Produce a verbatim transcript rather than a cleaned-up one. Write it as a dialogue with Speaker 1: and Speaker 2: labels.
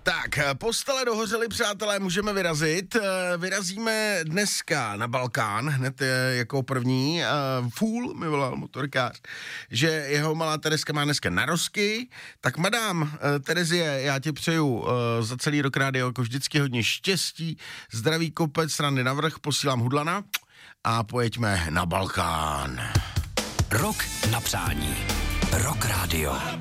Speaker 1: Tak, postele dohořely, přátelé, můžeme vyrazit. Vyrazíme dneska na Balkán, hned jako první. Fůl mi volal motorkář, že jeho malá Tereska má dneska narozky. Tak madám Terezie, já ti přeju za celý rok rádio jako vždycky hodně štěstí, zdraví kopec, randy navrch, posílám hudlana a pojeďme na Balkán.
Speaker 2: Rok na přání. Rock Radio.